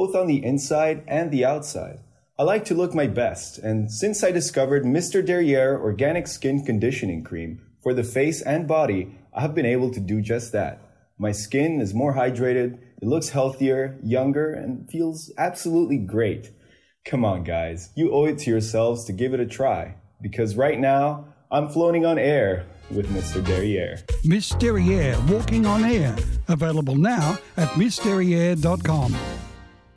both on the inside and the outside. I like to look my best, and since I discovered Mr. Derriere Organic Skin Conditioning Cream for the face and body, I have been able to do just that. My skin is more hydrated, it looks healthier, younger, and feels absolutely great. Come on, guys, you owe it to yourselves to give it a try, because right now, I'm floating on air with Mr. Derriere. Miss Derriere Walking on Air. Available now at missderriere.com.